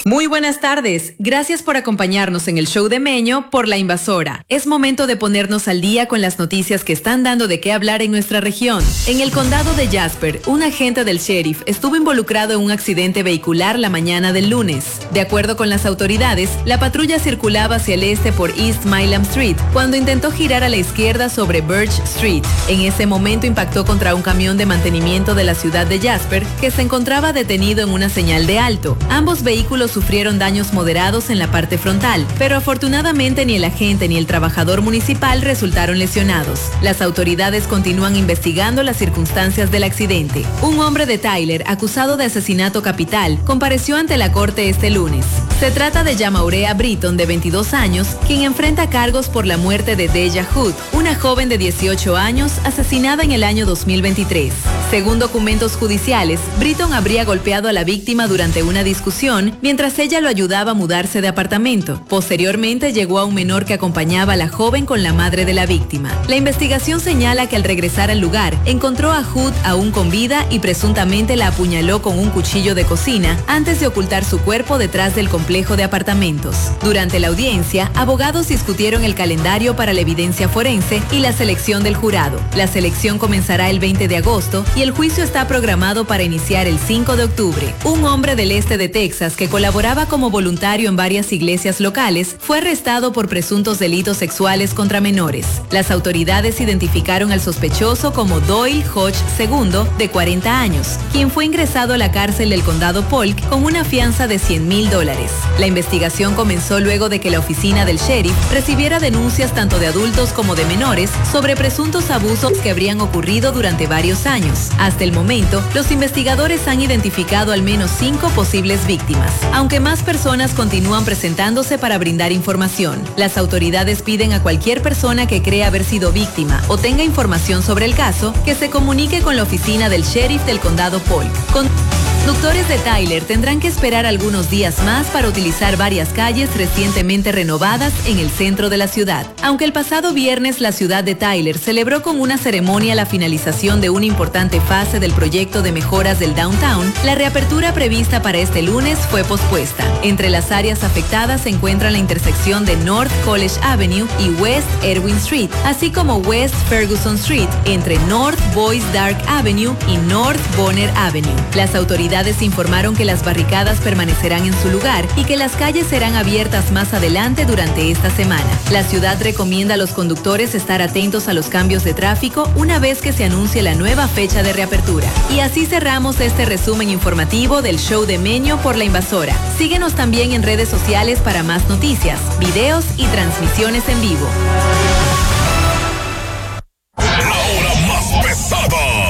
Muy buenas tardes. Gracias por acompañarnos en el show de Meño por La Invasora. Es momento de ponernos al día con las noticias que están dando de qué hablar en nuestra región. En el condado de Jasper, un agente del sheriff estuvo involucrado en un accidente vehicular la mañana del lunes. De acuerdo con las autoridades, la patrulla circulaba hacia el este por East Milam Street cuando intentó girar a la izquierda sobre Birch Street. En ese momento impactó contra un camión de mantenimiento de la ciudad de Jasper que se encontraba detenido en una señal de alto. Ambos vehículos sufrieron daños moderados en la parte frontal, pero afortunadamente ni el agente ni el trabajador municipal resultaron lesionados. Las autoridades continúan investigando las circunstancias del accidente. Un hombre de Tyler, acusado de asesinato capital, compareció ante la corte este lunes. Se trata de Yamaurea Britton, de 22 años, quien enfrenta cargos por la muerte de Deja Hood, una joven de 18 años asesinada en el año 2023. Según documentos judiciales, Britton habría golpeado a la víctima durante una discusión mientras ella lo ayudaba a mudarse de apartamento. Posteriormente llegó a un menor que acompañaba a la joven con la madre de la víctima. La investigación señala que al regresar al lugar, encontró a Hood aún con vida y presuntamente la apuñaló con un cuchillo de cocina antes de ocultar su cuerpo detrás del complejo de apartamentos. Durante la audiencia, abogados discutieron el calendario para la evidencia forense y la selección del jurado. La selección comenzará el 20 de agosto y el juicio está programado para iniciar el 5 de octubre. Un hombre del este de Texas que colaboraba como voluntario en varias iglesias locales fue arrestado por presuntos delitos sexuales contra menores. Las autoridades identificaron al sospechoso como Doyle Hodge II, de 40 años, quien fue ingresado a la cárcel del condado Polk con una fianza de $100,000. La investigación comenzó luego de que la oficina del sheriff recibiera denuncias tanto de adultos como de menores sobre presuntos abusos que habrían ocurrido durante varios años. Hasta el momento, los investigadores han identificado al menos 5 posibles víctimas, aunque más personas continúan presentándose para brindar información. Las autoridades piden a cualquier persona que crea haber sido víctima o tenga información sobre el caso que se comunique con la oficina del sheriff del condado Polk. Conductores de Tyler tendrán que esperar algunos días más para utilizar varias calles recientemente renovadas en el centro de la ciudad. Aunque el pasado viernes la ciudad de Tyler celebró con una ceremonia la finalización de una importante fase del proyecto de mejoras del downtown, la reapertura prevista para este lunes fue pospuesta. Entre las áreas afectadas se encuentran la intersección de North College Avenue y West Erwin Street, así como West Ferguson Street, entre North Boys Dark Avenue y North Bonner Avenue. Las autoridades informaron que las barricadas permanecerán en su lugar y que las calles serán abiertas más adelante durante esta semana. La ciudad recomienda a los conductores estar atentos a los cambios de tráfico una vez que se anuncie la nueva fecha de reapertura. Y así cerramos este resumen informativo del show de Meño por La Invasora. Síguenos también en redes sociales para más noticias, videos y transmisiones en vivo.